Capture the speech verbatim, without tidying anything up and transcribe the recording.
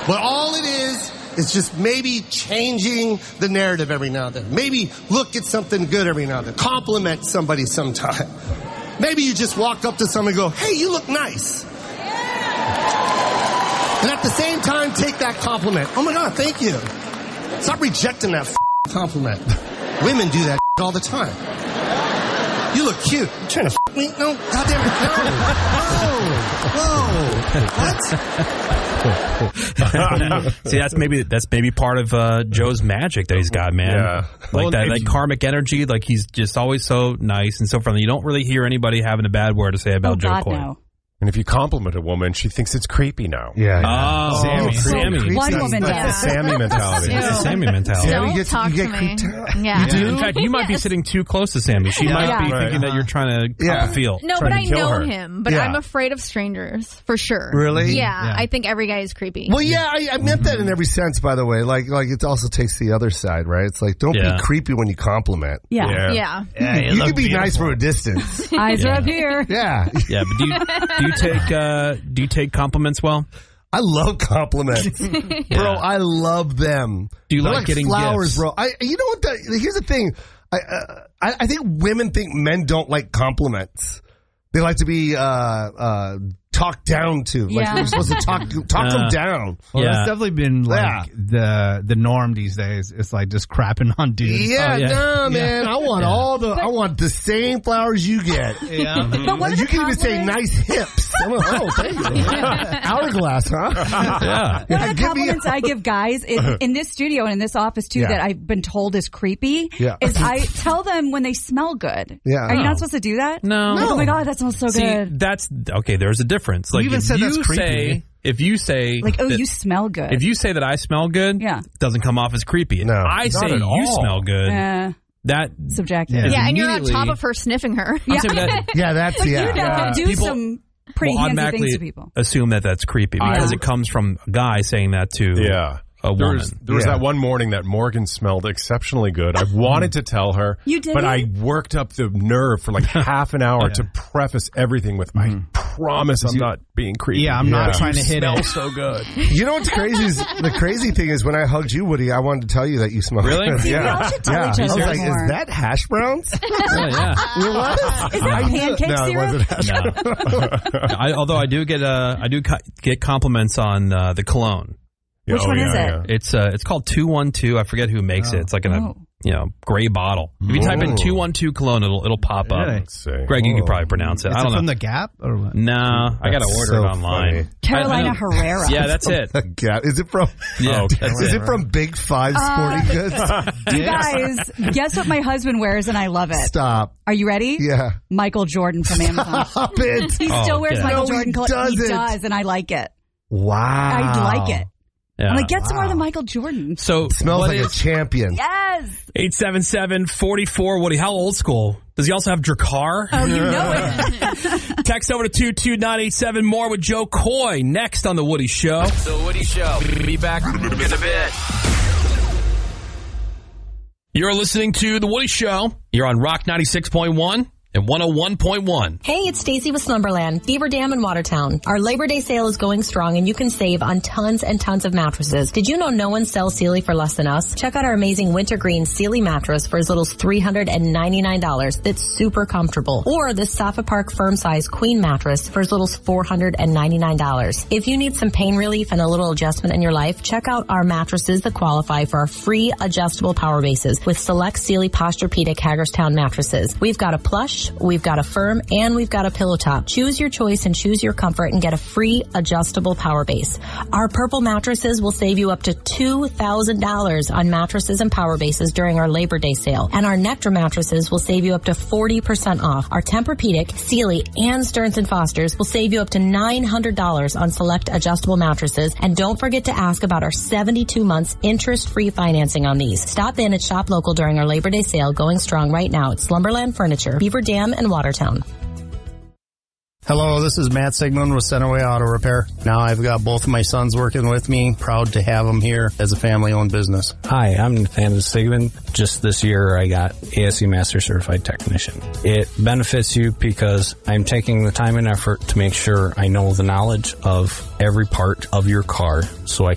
But all it is is just maybe changing the narrative every now and then. Maybe look at something good every now and then. Compliment somebody sometime. Maybe you just walk up to someone and go, hey, you look nice. And at the same time, take that compliment. Oh, my God, thank you. Stop rejecting that f- compliment. Women do that all the time. You look cute. You trying to f*** me? No, goddamn it. No. Whoa. What? See, that's maybe that's maybe part of uh, Joe's magic that he's got, man. Yeah. Like Well, that, if like you- karmic energy. Like he's just always so nice and so friendly. You don't really hear anybody having a bad word to say about Oh, Joe God, Coy. no. And if you compliment a woman, she thinks it's creepy now. Yeah. Oh, Sammy. Sammy. Sammy. One woman That's does. the Sammy mentality. It's the Sammy mentality. Sammy Don't gets- talk you get to me. creeped out. Yeah. You do? In fact, you might be Yes. sitting too close to Sammy. She might Yeah. be Right. thinking that you're trying to Yeah. yeah. feel. No, Trying but to I kill know her. him. But Yeah. I'm afraid of strangers, for sure. Really? Yeah, Yeah. I think every guy is creepy. Well, yeah, I, I meant that in every sense, by the way. Like, like it also takes the other side, right? It's like, don't Yeah. be creepy when you compliment. Yeah. Yeah. Yeah. You can be nice from a distance. Eyes are up here. Yeah. Yeah, but do you, do you take uh, do you take compliments well? I love compliments. Bro, I love them. Do you They're like like getting flowers, gifts? bro? I, you know what? The, here's the thing. I, uh, I, I think women think men don't like compliments. They like to be uh, uh, talked down to. Like Yeah. they're supposed to talk talk Uh, them down. Well, Yeah. that's definitely been like Yeah. the the norm these days. It's like just crapping on dudes. Yeah, Oh, yeah. no, man. I want all the. I want the same flowers you get. Yeah. But what are You the can even say compliments? nice hips. I'm like, oh, thank you. Hourglass, huh? Yeah. One of the Give me compliments I give guys in, in this studio and in this office too Yeah. that I've been told is creepy Yeah. is I tell them when they smell good. Yeah. Are you Oh. not supposed to do that? No. Like, oh my God, that smells so See, good. that's okay. There's a difference. Like even if said you that's creepy. say, if you say, Like, oh, that- you smell good. if you say that I smell good, Yeah. it doesn't come off as creepy. No, I not say at you all. smell good. Uh, That subjective. Yeah. Yeah, and you're on immediately- top of her sniffing her. I'm saying that Yeah, that's But yeah. you know, Yeah. do People some pretty will handsy automatically things to people. assume that that's creepy because Yeah. it comes from a guy saying that to Yeah. a There woman. was, there was Yeah. that one morning that Morgan smelled exceptionally good. I wanted to tell her, You did but it? I worked up the nerve for like half an hour Yeah. to preface everything with, I promise I'm not being creepy. Yeah, I'm not Yeah. trying to hit Smell it. so good. You know what's crazy is the crazy thing is when I hugged you, Woody, I wanted to tell you that you smell Really? good. See, we yeah. all should tell yeah. each I was other like, more. is that hash browns? Yeah, yeah. It was? Is that I knew- pancake no, syrup? it wasn't hash No. I, although I do get uh, I do co- get compliments on uh, the cologne. Which Oh, one yeah, is it? yeah. It's uh, it's called two one two. I forget who makes it. It's like in a Oh. you know gray bottle. If you type in Oh. two one two cologne, it'll it'll pop up. Really? Let's see. Greg, you can Oh. probably pronounce it. Is I it don't from know. the Gap or what? No, I got to That's order so it online. funny. Carolina I- I don't- Herrera. Yeah, that's it. Yeah. Is it from? Yeah, Oh, that's is it. it from Big Five Sporting Goods? You guys, guess what my husband wears and I love it. Stop. Are you ready? Yeah. Michael Jordan from Amazon. Stop it. He Oh, still wears yeah. Michael No, he Jordan clothes. He doesn't. does, and I like it. Wow. I like it. Yeah. I'm like, get some more Wow. than Michael Jordan. So Smells what like a is champion. Yes. eight seven seven, four four Woody? How old school? Does he also have Drakkar? Oh, you know it. Text over to two two nine eight seven. More with Joe Coy next on The Woody Show. The Woody Show. Be back in a bit. You're listening to The Woody Show. You're on Rock ninety-six point one and one oh one point one. Hey, it's Stacy with Slumberland, Beaver Dam in Watertown. Our Labor Day sale is going strong and you can save on tons and tons of mattresses. Did you know no one sells Sealy for less than us? Check out our amazing wintergreen Sealy mattress for as little as three hundred ninety-nine dollars. That's super comfortable. Or this Safa Park firm size queen mattress for as little as four hundred ninety-nine dollars. If you need some pain relief and a little adjustment in your life, check out our mattresses that qualify for our free adjustable power bases with select Sealy Posturepedic Hagerstown mattresses. We've got a plush, we've got a firm, and we've got a pillow top. Choose your choice and choose your comfort and get a free adjustable power base. Our purple mattresses will save you up to two thousand dollars on mattresses and power bases during our Labor Day sale. And our Nectar mattresses will save you up to forty percent off. Our Tempur-Pedic, Sealy, and Stearns and Foster's will save you up to nine hundred dollars on select adjustable mattresses. And don't forget to ask about our seventy-two months interest-free financing on these. Stop in at Shop Local during our Labor Day sale going strong right now at Slumberland Furniture, Beaver Dam, and Watertown. Hello, this is Matt Sigmund with Centerway Auto Repair. Now I've got both of my sons working with me. Proud to have them here as a family-owned business. Hi, I'm Nathaniel Sigmund. Just this year I got A S E Master Certified Technician. It benefits you because I'm taking the time and effort to make sure I know the knowledge of every part of your car so I